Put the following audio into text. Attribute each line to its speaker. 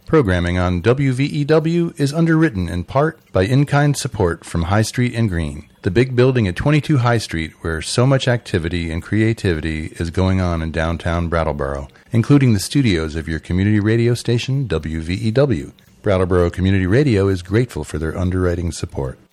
Speaker 1: Programming on WVEW is underwritten in part by in-kind support from High Street and Green, the big building at 22 High Street where so much activity and creativity is going on in downtown Brattleboro, including the studios of your community radio station, WVEW. Brattleboro Community Radio is grateful for their underwriting support.